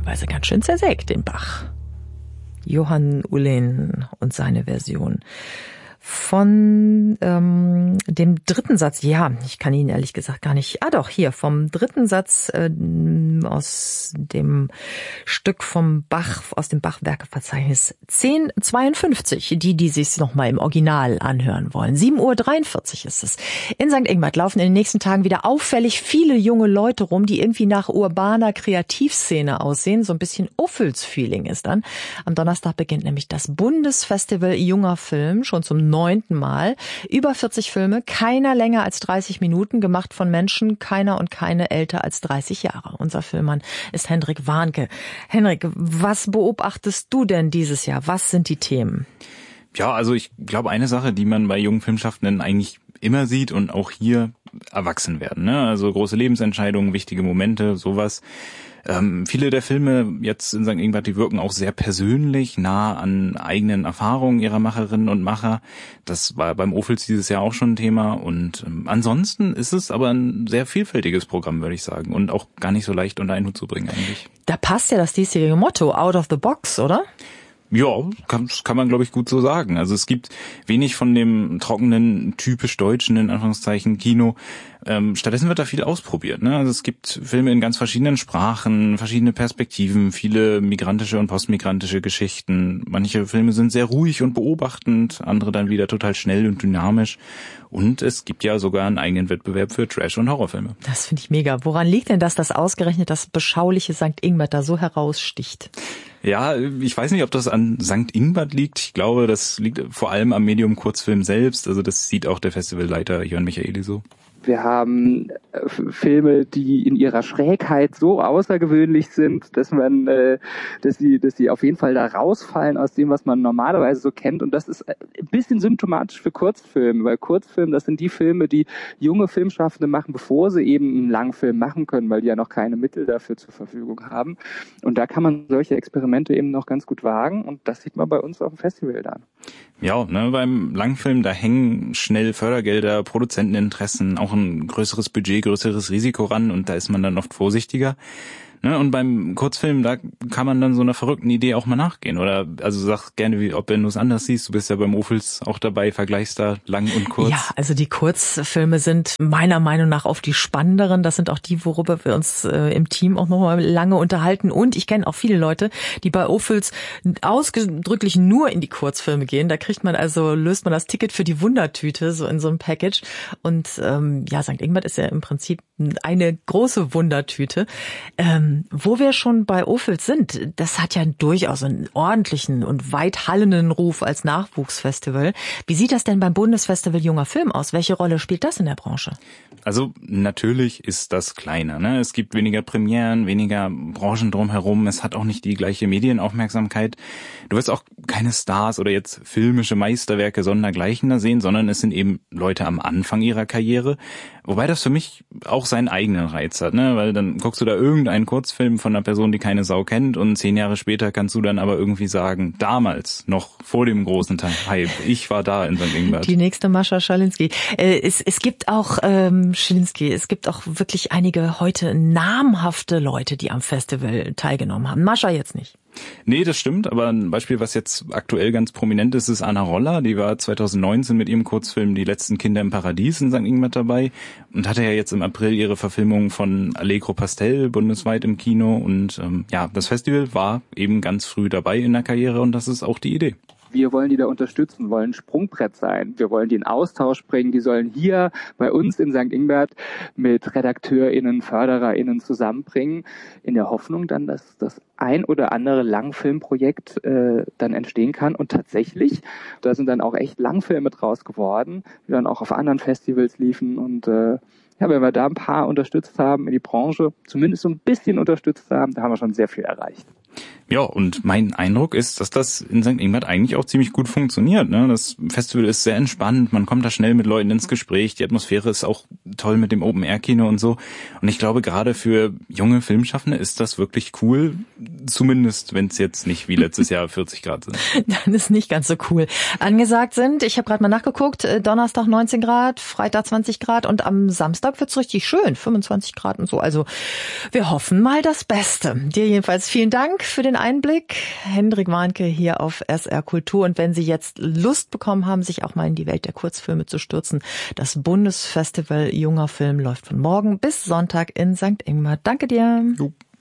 teilweise ganz schön zersägt, den Bach. Johann Ulen und seine Version von dem dritten Satz, ja, ich kann ihn ehrlich gesagt gar nicht, vom dritten Satz aus dem Stück vom Bach, aus dem Bach-Werkeverzeichnis 1052, die sich's nochmal im Original anhören wollen. 7:43 Uhr ist es. In St. Ingbert laufen in den nächsten Tagen wieder auffällig viele junge Leute rum, die irgendwie nach urbaner Kreativszene aussehen. So ein bisschen Ophüls-Feeling ist dann. Am Donnerstag beginnt nämlich das Bundesfestival Junger Film, schon zum 9. Mal. Über 40 Filme, keiner länger als 30 Minuten, gemacht von Menschen, keiner und keine älter als 30 Jahre. Unser Filmmann ist Hendrik Warnke. Hendrik, was beobachtest du denn dieses Jahr? Was sind die Themen? Ja, also ich glaube, eine Sache, die man bei jungen Filmschaffenden eigentlich immer sieht und auch hier erwachsen werden, ne? Also große Lebensentscheidungen, wichtige Momente, sowas. Viele der Filme jetzt in St. Ingbert, die wirken auch sehr persönlich, nah an eigenen Erfahrungen ihrer Macherinnen und Macher. Das war beim Ophüls dieses Jahr auch schon ein Thema. Und ansonsten ist es aber ein sehr vielfältiges Programm, würde ich sagen. Und auch gar nicht so leicht unter einen Hut zu bringen eigentlich. Da passt ja das diesjährige Motto, out of the box, oder? Ja, kann man, glaube ich, gut so sagen. Also es gibt wenig von dem trockenen, typisch deutschen, in Anführungszeichen, Kino. Stattdessen wird da viel ausprobiert, ne? Also es gibt Filme in ganz verschiedenen Sprachen, verschiedene Perspektiven, viele migrantische und postmigrantische Geschichten. Manche Filme sind sehr ruhig und beobachtend, andere dann wieder total schnell und dynamisch. Und es gibt ja sogar einen eigenen Wettbewerb für Trash- und Horrorfilme. Das finde ich mega. Woran liegt denn das ausgerechnet das beschauliche St. Ingbert da so heraussticht? Ja, ich weiß nicht, ob das an St. Ingbert liegt. Ich glaube, das liegt vor allem am Medium Kurzfilm selbst. Also das sieht auch der Festivalleiter Jörn Michaeli so. Wir haben Filme, die in ihrer Schrägheit so außergewöhnlich sind, dass sie auf jeden Fall da rausfallen aus dem, was man normalerweise so kennt. Und das ist ein bisschen symptomatisch für Kurzfilme, weil Kurzfilme, das sind die Filme, die junge Filmschaffende machen, bevor sie eben einen Langfilm machen können, weil die ja noch keine Mittel dafür zur Verfügung haben. Und da kann man solche Experimente eben noch ganz gut wagen. Und das sieht man bei uns auf dem Festival dann. Ja, ne, beim Langfilm, da hängen schnell Fördergelder, Produzenteninteressen, auch ein größeres Budget, größeres Risiko ran und da ist man dann oft vorsichtiger. Ne, und beim Kurzfilm, da kann man dann so einer verrückten Idee auch mal nachgehen. Oder also sag gerne, wenn du es anders siehst. Du bist ja beim Ophüls auch dabei, vergleichst da lang und kurz. Ja, also die Kurzfilme sind meiner Meinung nach oft die spannenderen. Das sind auch die, worüber wir uns im Team auch noch mal lange unterhalten. Und ich kenne auch viele Leute, die bei Ophüls ausdrücklich nur in die Kurzfilme gehen. Da löst man das Ticket für die Wundertüte, so in so einem Package. Und St. Ingbert ist ja im Prinzip eine große Wundertüte. Wo wir schon bei Ophüls sind, das hat ja durchaus einen ordentlichen und weit hallenden Ruf als Nachwuchsfestival. Wie sieht das denn beim Bundesfestival Junger Film aus? Welche Rolle spielt das in der Branche? Also natürlich ist das kleiner, ne? Es gibt weniger Premieren, weniger Branchen drumherum. Es hat auch nicht die gleiche Medienaufmerksamkeit. Du wirst auch keine Stars oder jetzt filmische Meisterwerke sondergleichen da sehen, sondern es sind eben Leute am Anfang ihrer Karriere. Wobei das für mich auch seinen eigenen Reiz hat, ne? Weil dann guckst du da irgendeinen Kurzfilm von einer Person, die keine Sau kennt und 10 Jahre später kannst du dann aber irgendwie sagen, damals, noch vor dem großen Hype, ich war da in St. Ingbert. Die nächste Mascha Schalinski. Es gibt auch wirklich einige heute namhafte Leute, die am Festival teilgenommen haben. Mascha jetzt nicht. Nee, das stimmt, aber ein Beispiel, was jetzt aktuell ganz prominent ist, ist Anna Roller. Die war 2019 mit ihrem Kurzfilm Die letzten Kinder im Paradies in St. Ingbert dabei und hatte ja jetzt im April ihre Verfilmung von Allegro Pastel bundesweit im Kino. Und das Festival war eben ganz früh dabei in der Karriere und das ist auch die Idee. Wir wollen die da unterstützen, wollen ein Sprungbrett sein. Wir wollen die in Austausch bringen. Die sollen hier bei uns in St. Ingbert mit RedakteurInnen, FördererInnen zusammenbringen, in der Hoffnung dann, dass das ein oder andere Langfilmprojekt dann entstehen kann. Und tatsächlich, da sind dann auch echt Langfilme draus geworden, die dann auch auf anderen Festivals liefen. Und wenn wir da ein paar unterstützt haben in die Branche, zumindest so ein bisschen unterstützt haben, da haben wir schon sehr viel erreicht. Ja, und mein Eindruck ist, dass das in St. Ingbert eigentlich auch ziemlich gut funktioniert, ne? Das Festival ist sehr entspannt, man kommt da schnell mit Leuten ins Gespräch, die Atmosphäre ist auch toll mit dem Open-Air-Kino und so. Und ich glaube, gerade für junge Filmschaffende ist das wirklich cool, Zumindest, wenn es jetzt nicht wie letztes Jahr 40 Grad sind. Dann ist nicht ganz so cool. Angesagt sind, ich habe gerade mal nachgeguckt, Donnerstag 19 Grad, Freitag 20 Grad und am Samstag wird's richtig schön, 25 Grad und so. Also wir hoffen mal das Beste. Dir jedenfalls vielen Dank für den Einblick. Hendrik Warnke hier auf SR Kultur. Und wenn Sie jetzt Lust bekommen haben, sich auch mal in die Welt der Kurzfilme zu stürzen, das Bundesfestival Junger Film läuft von morgen bis Sonntag in St. Ingbert. Danke dir. Jo.